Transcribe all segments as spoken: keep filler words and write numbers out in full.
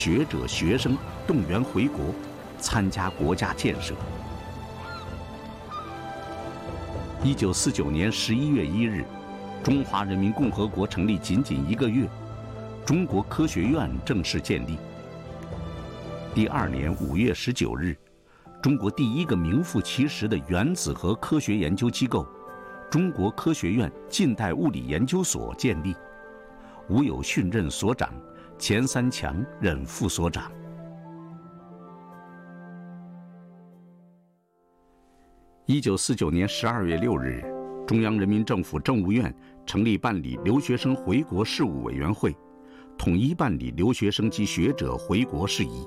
学者、学生动员回国，参加国家建设。一九四九年十一月一日，中华人民共和国成立仅仅一个月，中国科学院正式建立。第二年五月十九日，中国第一个名副其实的原子核科学研究机构——中国科学院近代物理研究所建立，吴有训任所长，钱三强任副所长。一九四九年十二月六日，中央人民政府政务院成立办理留学生回国事务委员会，统一办理留学生及学者回国事宜。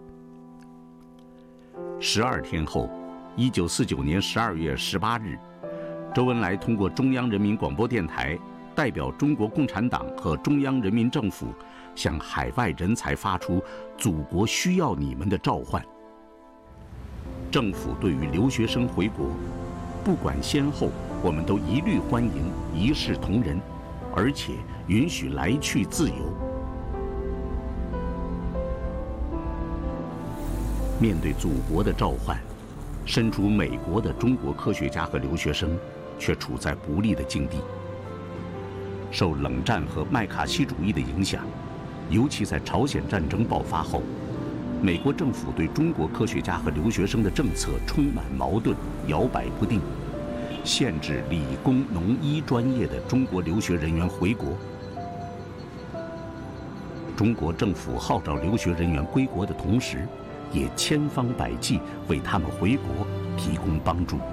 十二天后，一九四九年十二月十八日，周恩来通过中央人民广播电台代表中国共产党和中央人民政府，向海外人才发出“祖国需要你们”的召唤。政府对于留学生回国，不管先后，我们都一律欢迎，一视同仁，而且允许来去自由。面对祖国的召唤，身处美国的中国科学家和留学生却处在不利的境地。受冷战和麦卡锡主义的影响，尤其在朝鲜战争爆发后，美国政府对中国科学家和留学生的政策充满矛盾，摇摆不定，限制理工农医专业的中国留学人员回国。中国政府号召留学人员归国的同时，也千方百计为他们回国提供帮助。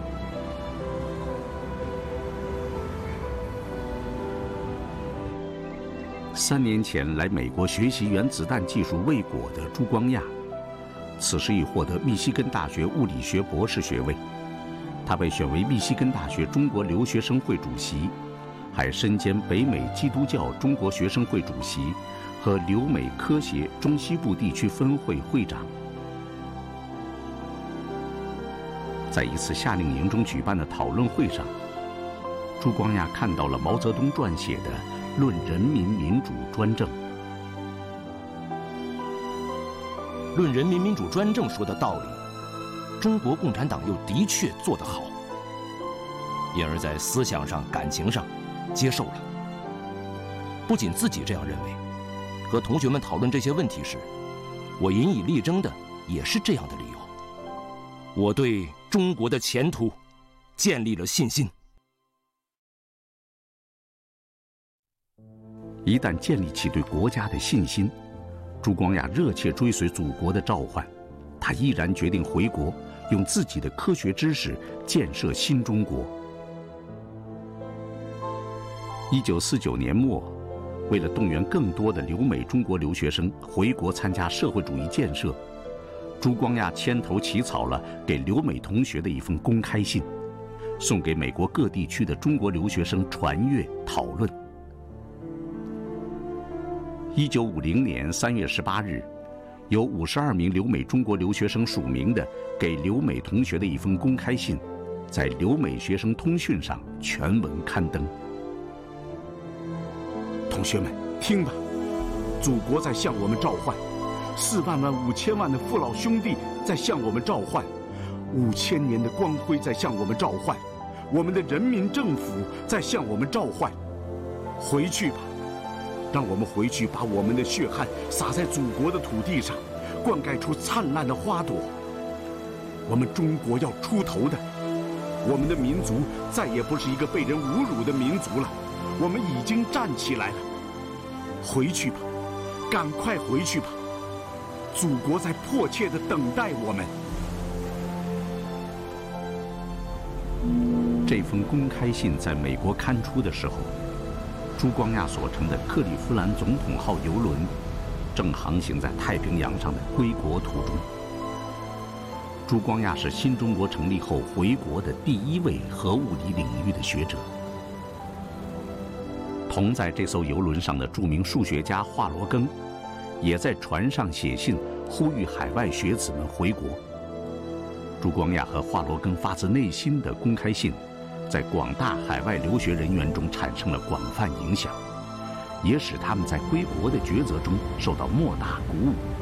三年前来美国学习原子弹技术未果的朱光亚，此时已获得密西根大学物理学博士学位。他被选为密西根大学中国留学生会主席，还身兼北美基督教中国学生会主席和留美科协中西部地区分会会长。在一次夏令营中举办的讨论会上，朱光亚看到了毛泽东撰写的《论人民民主专政》。 论人民民主专政说的道理，中国共产党又的确做得好，因而在思想上、感情上接受了。不仅自己这样认为，和同学们讨论这些问题时，我引以力争的也是这样的理由。我对中国的前途建立了信心。 一旦建立起对国家的信心，朱光亚热切追随祖国的召唤，他毅然决定回国，用自己的科学知识建设新中国。一九四九年末，为了动员更多的留美中国留学生回国参加社会主义建设，朱光亚牵头起草了给留美同学的一封公开信，送给美国各地区的中国留学生传阅讨论。一九五零年三月十八日，有五十二名留美中国留学生署名的给留美同学的一封公开信，在留美学生通讯上全文刊登。同学们，听吧，祖国在向我们召唤，四万万五千万的父老兄弟在向我们召唤，五千年的光辉在向我们召唤，我们的人民政府在向我们召唤。回去吧，让我们回去，把我们的血汗洒在祖国的土地上，灌溉出灿烂的花朵。我们中国要出头的，我们的民族再也不是一个被人侮辱的民族了，我们已经站起来了。回去吧，赶快回去吧，祖国在迫切地等待我们。这封公开信在美国刊出的时候，朱光亚所乘的克利夫兰总统号邮轮正航行在太平洋上的归国途中。朱光亚是新中国成立后回国的第一位核物理领域的学者。同在这艘邮轮上的著名数学家华罗庚，也在船上写信呼吁海外学子们回国。朱光亚和华罗庚发自内心的公开信，在广大海外留学人员中产生了广泛影响，也使他们在归国的抉择中受到莫大鼓舞。